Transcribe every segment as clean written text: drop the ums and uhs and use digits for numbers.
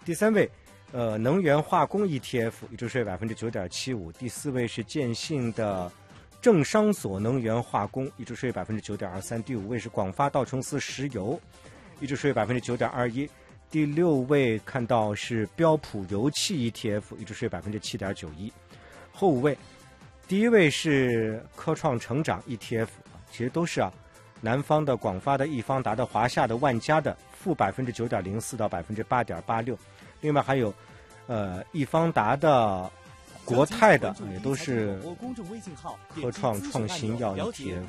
第3位，能源化工 ETF 一周税 9.75%， 第4位是建信的正商所能源化工一周税 9.23%， 第5位是广发道琼斯石油一周税 9.21%， 第6位看到是标普油气 ETF 一周税 7.91%， 后5位，第1位是科创成长 ETF， 其实都是南方的、广发的、易方达的、华夏的、万家的负 9.04% 到 8.86%， 另外还有易方达的、国泰的，也都是科创创新药 ETF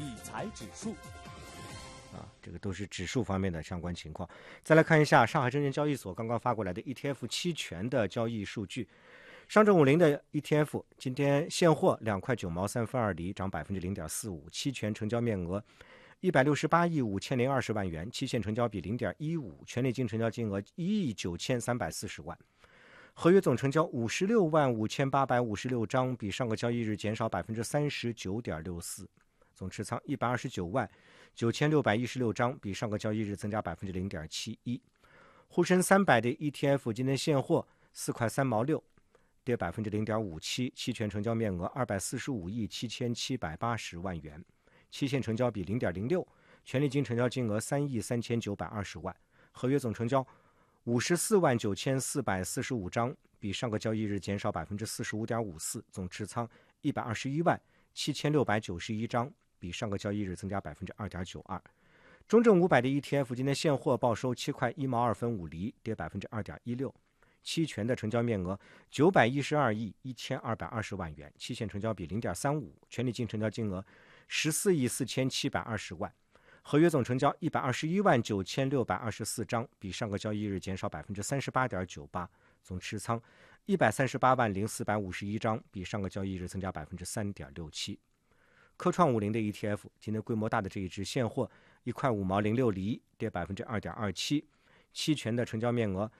这个都是指数方面的相关情况。再来看一下上海证券交易所刚刚发过来的 ETF 期权的交易数据。上证50的 ETF 今天现货2块9毛3分2厘，涨 0.45%， 期权成交面额168亿5020万元，期限成交比 0.15， 权利金成交金额1亿9340万，合约总成交56万5856张，比上个交易日减少 39.64%， 总持仓129万9616张，比上个交易日增加 0.71%。 沪深300的 ETF 今天现货4块3毛6，跌 0.57%， 期权成交面额245亿7780万元，期限成交比 0.06， 权利金成交金额3亿3920万，合约总成交54万9445张，比上个交易日减少 45.54%， 总持仓121万7691张，比上个交易日增加 2.92%。 中证500的 ETF 今天现货报收7块1毛2分5厘，跌 2.16%， 期权的成交面额912亿1220万元，期限成交比 0.35， 权利金成交金额14亿4720万，合约总成交121万9624张，比上个交易日减少 38.98%， 总持仓138万0451张，比上个交易日增加 3.67%。 科创50的 ETF 今天规模大的这一支现货1块5毛06厘，跌 2.27%， 期权的成交面额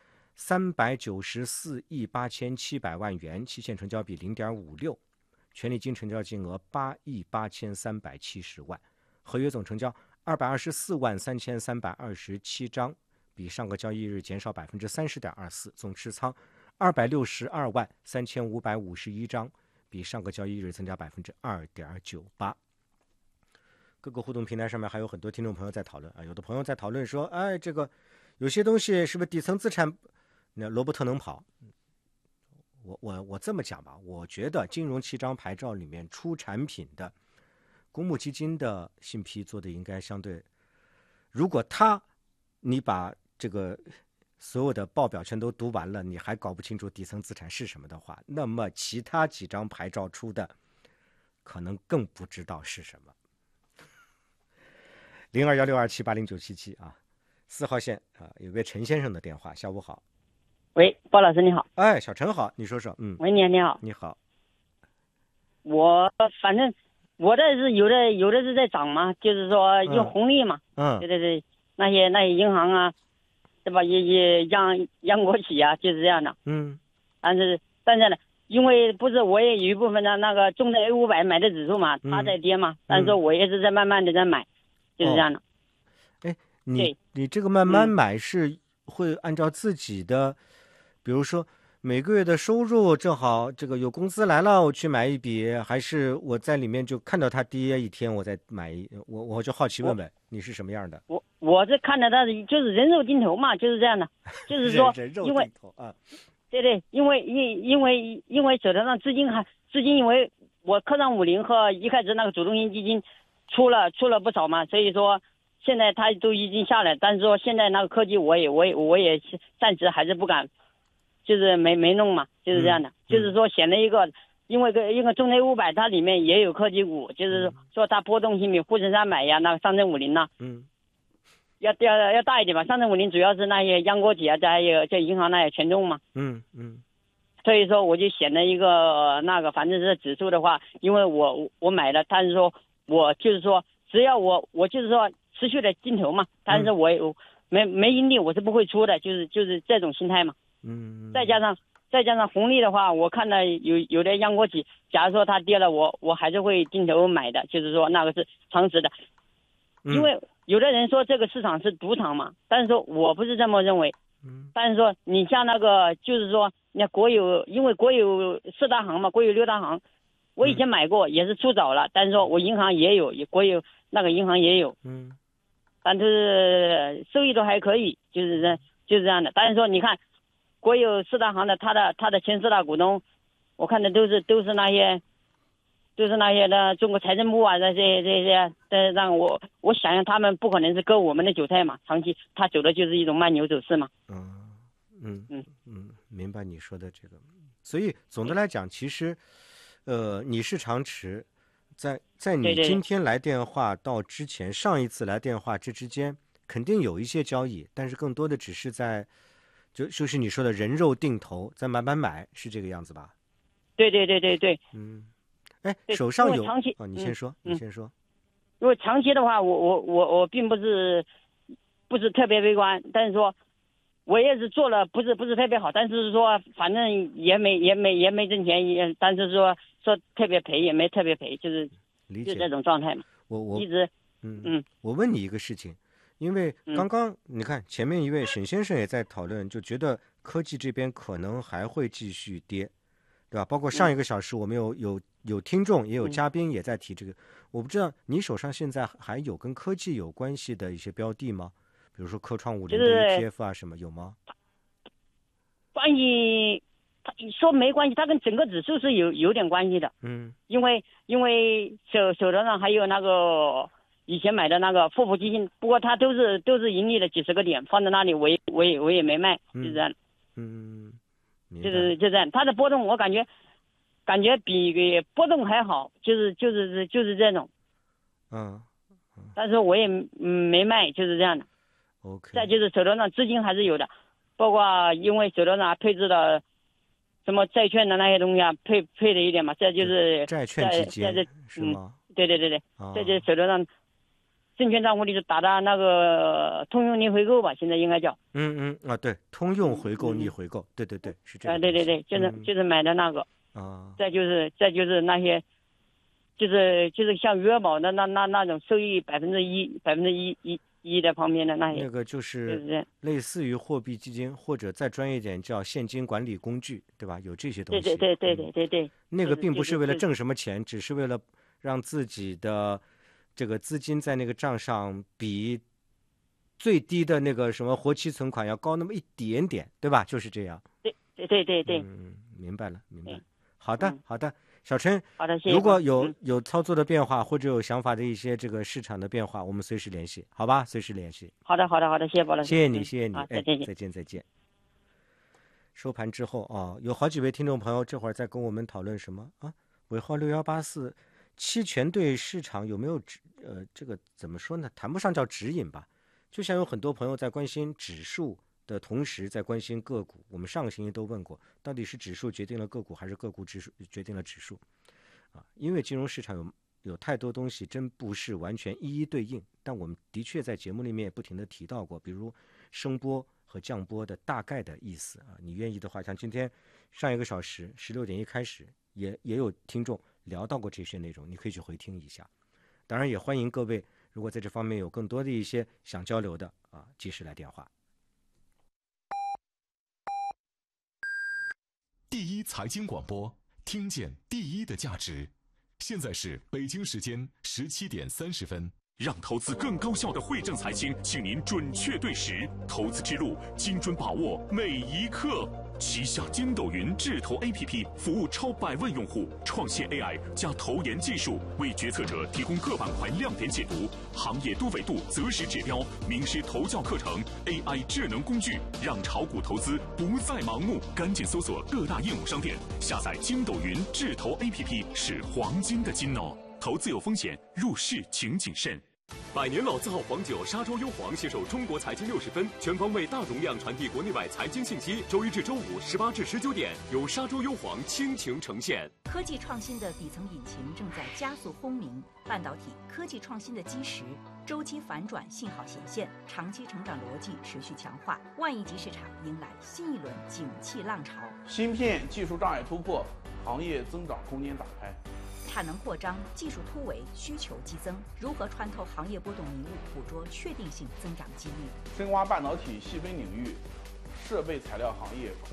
394亿8700万元，期限成交比 0.56， 权利金成交金额8亿8370万，合约总成交224万3327张，比上个交易日减少 30.24%， 总持仓262万3551张，比上个交易日增加 2.98%。 各个互动平台上面还有很多听众朋友在讨论有的朋友在讨论说，这个有些东西是不是底层资产，那罗伯特能跑？我这么讲吧，我觉得金融期章牌照里面出产品的公募基金的信批做的应该相对，如果你把这个所有的报表全都读完了，你还搞不清楚底层资产是什么的话，那么其他几张牌照出的可能更不知道是什么。0216278097774号线有位陈先生的电话。下午好。 喂，包老师你好。 小陈好，你说说。 喂，你好。 你好。 我反正我的是有的是在涨嘛，就是说有红利嘛。对，那些银行对吧？也央国企就是这样的。但是呢，因为不是我也有一部分的那个中证 A500 买的指数嘛，它在跌嘛，但是说我也是在慢慢的在买，就是这样的。 你这个慢慢买是会按照自己的，比如说每个月的收入正好这个有工资来了，我去买一笔，还是我在里面就看到它跌一天我再买我就好奇问问你是什么样的？ 我是看到它就是人肉定投嘛，就是这样的，就是说因为对，因为手头上资金因为我科创50和一开始那个主动型基金出了不少嘛，所以说现在它都已经下来，但是说现在那个科技我也暂时还是不敢，就是没弄嘛，就是这样的，就是说选了一个，因为一个中证500它里面也有科技股，就是说它波动性比沪深300呀，那个上证50呐，要大一点嘛。上证50主要是那些央国企还有这银行那些权重嘛。所以说我就选了一个那个，反正是指数的话，因为我买了，但是说我就是说只要我就是说持续的定投嘛，但是我没盈利我是不会出的，就是这种心态嘛。再加上红利的话，我看到有的央国企，假如说它跌了，我还是会定投买的，就是说那个是常识的。因为有的人说这个市场是赌场嘛，但是说我不是这么认为， 但是说你像那个就是说，你看国有，因为国有4大行嘛，国有6大行，我以前买过，也是出早了，但是说我银行也有，国有那个银行也有，但是收益都还可以，就是这样的。但是说你看，国有4大行的他的前4大股东，我看的都是那些的中国财政部啊，这些，让我想想他们不可能是割我们的韭菜嘛，长期他走的就是一种慢牛走势嘛。 明白你说的这个。所以总的来讲，其实，你是长持，在你今天来电话到之前上一次来电话这之间，肯定有一些交易，但是更多的只是在就是你说的人肉定投，在买，是这个样子吧？ 对。 手上有长期你先说，你先说。 如果长期的话，我并不是特别悲观，但是说我也是做了不是特别好，但是说反正也没挣钱，但是说特别赔也没特别赔，就是这种状态嘛。 我一直我问你一个事情，因为刚刚你看前面一位沈先生也在讨论，就觉得科技这边可能还会继续跌，对吧？包括上一个小时我们有听众也有嘉宾也在提这个，我不知道你手上现在还有跟科技有关系的一些标的吗？比如说科创50的 ETF 啊什么有吗？ 关系他说没关系，它跟整个指数是有点关系的。因为手头上还有那个以前买的那个富普基金，不过它都是盈利了几十个点放在那里，我也没卖，就是这样。就这样，它的波动我感觉比波动还好，就是这种。但是我也没卖，就是这样的。 OK。 再就是手头上资金还是有的，包括因为手头上配置了什么债券的那些东西啊，配了一点嘛。这就是债券基金是吗？ 对。这就是手头上证券账户里就打的那个通用逆回购吧，现在应该叫。 对，通用回购逆回购，对，是这个。 对，就是买的那个。再就是那些，就是像余额宝的那种收益1%的方面的那些。 那个就是类似于货币基金，或者再专业一点叫现金管理工具，对吧？有这些东西。 对。 那个并不是为了挣什么钱，只是为了让自己的这个资金在那个账上比最低的那个什么活期存款要高那么一点点，对吧？就是这样。 对。 明白了。好的，小陈。 好的，谢谢。 如果有操作的变化或者有想法的一些这个市场的变化，我们随时联系，好吧？随时联系。 好的，谢谢包老师。 谢谢你。再见。收盘之后有好几位听众朋友这会儿在跟我们讨论什么啊？尾号6184，期权对市场有没有这个怎么说呢？谈不上叫指引吧，就像有很多朋友在关心指数的同时在关心个股，我们上个星期都问过，到底是指数决定了个股，还是个股指数决定了指数因为金融市场有太多东西真不是完全一一对应，但我们的确在节目里面也不停地提到过，比如升波和降波的大概的意思你愿意的话，像今天上一个小时16:01开始也有听众聊到过这些内容，你可以去回听一下。当然也欢迎各位如果在这方面有更多的一些想交流的及时来电话。 第一财经广播，听见第一的价值。现在是北京时间17:30。 让投资更高效的惠正财经，请您准确对时，投资之路精准把握每一刻。旗下筋斗云智投 APP 服务超100万用户，创新 AI 加投研技术，为决策者提供各板块亮点解读、行业多维度择时指标、名师投教课程、AI 智能工具，让炒股投资不再盲目。赶紧搜索各大应用商店，下载筋斗云智投 APP 是黄金的金哦。投资有风险，入市请谨慎。 百年老字号黄酒沙洲优黄携手中国财经60分，全方位大容量传递国内外财经信息。周一至周五18至19点，由沙洲优黄倾情呈现。 科技创新的底层引擎正在加速轰鸣，半导体科技创新的基石周期反转信号显现，长期成长逻辑持续强化，万亿级市场迎来新一轮景气浪潮。 芯片技术障碍突破，行业增长空间打开。 产能扩张，技术突围，需求激增，如何穿透行业波动迷雾，捕捉确定性增长机遇？ 深挖半导体细分领域， 设备材料行业